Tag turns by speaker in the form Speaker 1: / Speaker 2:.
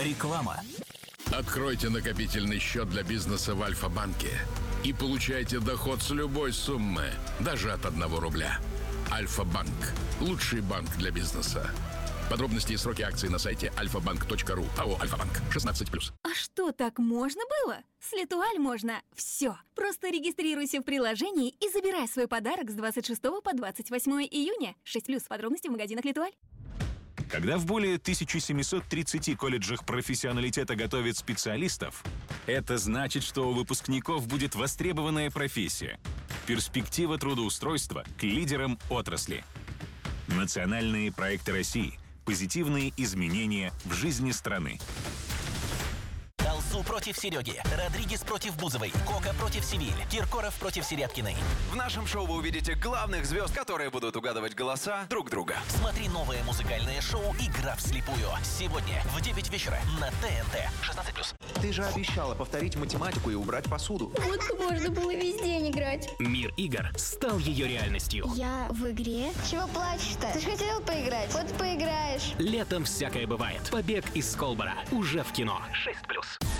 Speaker 1: Реклама.
Speaker 2: Откройте накопительный счет для бизнеса в Альфа-банке и получайте доход с любой суммы, даже от 1 рубля. Альфа-банк. Лучший банк для бизнеса. Подробности и сроки акций на сайте alfabank.ru. АО «Альфа-банк». 16+.
Speaker 3: А что, так можно было? С Летуаль можно все. Просто регистрируйся в приложении и забирай свой подарок с 26 по 28 июня. 6+. Подробности в магазинах Летуаль.
Speaker 4: Когда в более 1730 колледжах профессионалитета готовят специалистов, это значит, что у выпускников будет востребованная профессия. Перспектива трудоустройства к лидерам отрасли. Национальные проекты России. Позитивные изменения в жизни страны.
Speaker 1: Алсу против Сереги, Родригес против Бузовой, Кока против Севиль, Киркоров против Серябкиной.
Speaker 5: В нашем шоу вы увидите главных звезд, которые будут угадывать голоса друг друга.
Speaker 1: Смотри новое музыкальное шоу «Игра вслепую» сегодня в 9 вечера на ТНТ. 16+.
Speaker 5: Ты же обещала повторить математику и убрать посуду.
Speaker 6: Вот можно было весь день играть.
Speaker 7: Мир игр стал ее реальностью.
Speaker 6: Я в игре? Чего плачешь-то? Ты же хотел поиграть. Вот поиграешь.
Speaker 7: Летом всякое бывает. Побег из Колбора. Уже в кино. 6+.